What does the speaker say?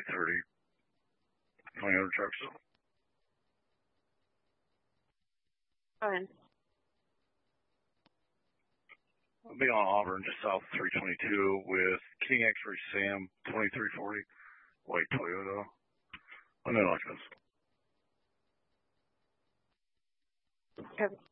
830. 2000 trucks. Fine. I'll be on Auburn, just south of 322 with King X-Ray Sam 2340, white Toyota. I know like this. Okay.